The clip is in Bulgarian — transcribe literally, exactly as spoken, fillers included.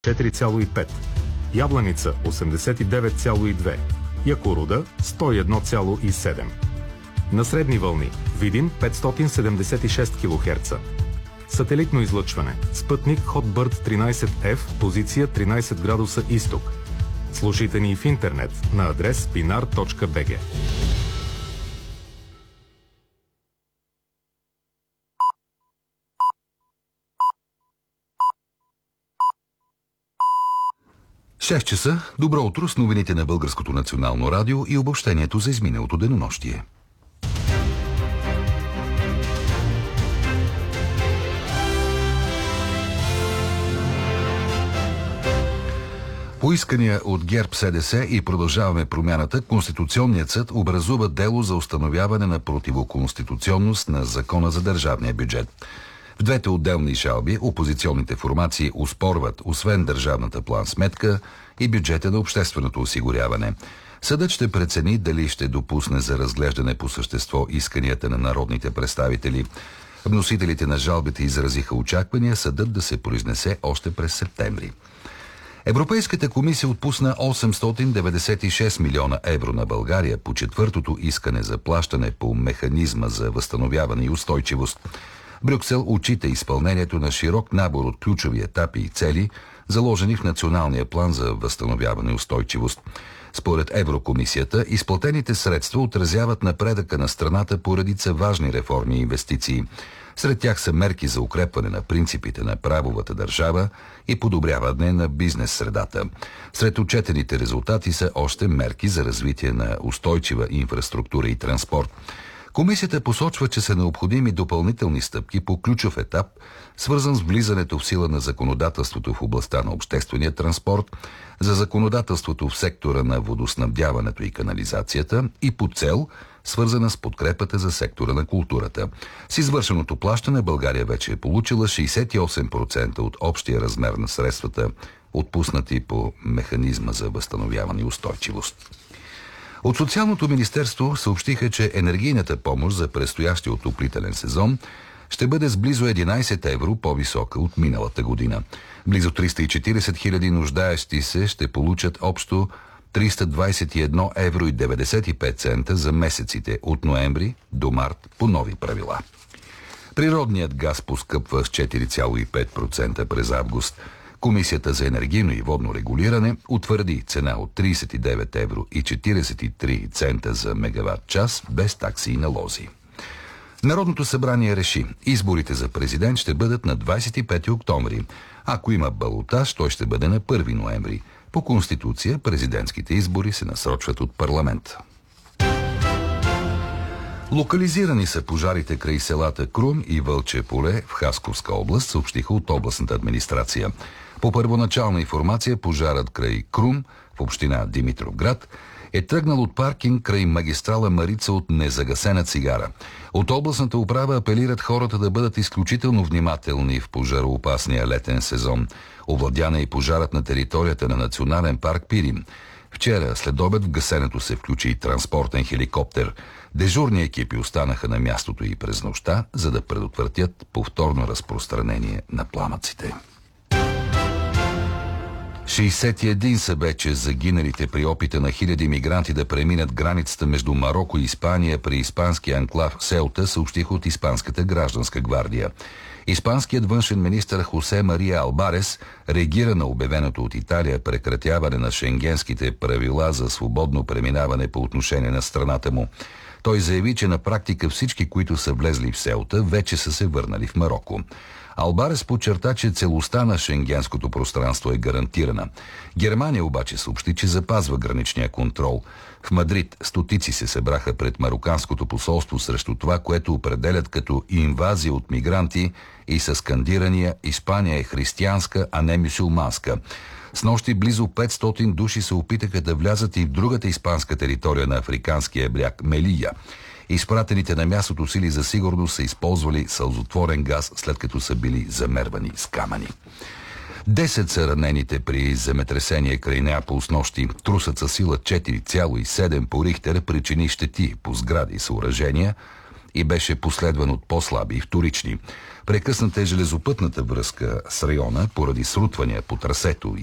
четири цяло и пет, Ябланица осемдесет и девет цяло и две, Якоруда сто и едно цяло и седем. На средни вълни Видин петстотин седемдесет и шест килохерца. Сателитно излъчване. Спътник Hotbird тринайсет еф, позиция тринайсет градуса изток. Слушайте ни и в интернет на адрес пинар точка би джи. шест часа. Добро утро с новините на Българското национално радио и обобщението за изминалото денонощие. По искания от ГЕРБ СДС и Продължаваме промяната, Конституционният съд образува дело за установяване на противоконституционност на Закона за държавния бюджет. В двете отделни жалби опозиционните формации оспорват освен държавната план-сметка и бюджета на общественото осигуряване. Съдът ще прецени дали ще допусне за разглеждане по същество исканията на народните представители. Вносителите на жалбите изразиха очаквания съдът да се произнесе още през септември. Европейската комисия отпусна осемстотин деветдесет и шест милиона евро на България по четвъртото искане за плащане по механизма за възстановяване и устойчивост. Брюксел отчита изпълнението на широк набор от ключови етапи и цели, заложени в Националния план за възстановяване и устойчивост. Според Еврокомисията, изплатените средства отразяват напредъка на страната по редица важни реформи и инвестиции. Сред тях са мерки за укрепване на принципите на правовата държава и подобряване на бизнес средата. Сред отчетените резултати са още мерки за развитие на устойчива инфраструктура и транспорт. Комисията посочва, че са необходими допълнителни стъпки по ключов етап, свързан с влизането в сила на законодателството в областта на обществения транспорт, за законодателството в сектора на водоснабдяването и канализацията и по цел, свързана с подкрепата за сектора на културата. С извършеното плащане България вече е получила шейсет и осем процента от общия размер на средствата, отпуснати по механизма за възстановяване и устойчивост. От Социалното министерство съобщиха, че енергийната помощ за предстоящия отоплителен сезон ще бъде с близо единайсет евро по-висока от миналата година. Близо триста и четирийсет хиляди нуждаещи се ще получат общо триста двайсет и едно евро и деветдесет и пет цента за месеците от ноември до март по нови правила. Природният газ поскъпва с четири цяло и пет процента през август. Комисията за енергийно и водно регулиране утвърди цена от трийсет и девет евро и четирийсет и три цента за мегаватт час без такси и налози. Народното събрание реши, изборите за президент ще бъдат на двайсет и пети октомври. Ако има балотаж, той ще бъде на първи ноември. По Конституция президентските избори се насрочват от парламента. Локализирани са пожарите край селата Крум и Вълче поле в Хасковска област, съобщиха от областната администрация. По първоначална информация, пожарът край Крум в община Димитровград е тръгнал от паркинг край магистрала Марица от незагасена цигара. От областната управа апелират хората да бъдат изключително внимателни в пожароопасния летен сезон. Овладяна е и пожарът на територията на Национален парк Пирин. Вчера след обед в гасенето се включи и транспортен хеликоптер. Дежурни екипи останаха на мястото и през нощта, за да предотвратят повторно разпространение на пламъците. шейсет и един са вече загиналите при опита на хиляди мигранти да преминат границата между Мароко и Испания при испанския анклав Селта, съобщиха от Испанската гражданска гвардия. Испанският външен министър Хосе Мария Албарес реагира на обявеното от Италия прекратяване на шенгенските правила за свободно преминаване по отношение на страната му. Той заяви, че на практика всички, които са влезли в Селта, вече са се върнали в Мароко. Албарес подчерта, че целостта на шенгенското пространство е гарантирана. Германия обаче съобщи, че запазва граничния контрол. В Мадрид стотици се събраха пред мароканското посолство срещу това, което определят като инвазия от мигранти и със скандирания «Испания е християнска, а не мюсюлманска». Снощи близо петстотин души се опитаха да влязат и в другата испанска територия на африканския бряг – Мелия. Изпратените на мястото сили за сигурност са използвали сълзотворен газ, след като са били замервани с камъни. Десет са ранените при земетресение край Неапол с нощи. Трусът със сила четири цяло и седем по Рихтер причини щети по сгради и съоръжения. и беше последван от по-слаби вторични. Прекъсната е железопътната връзка с района поради срутвания по трасето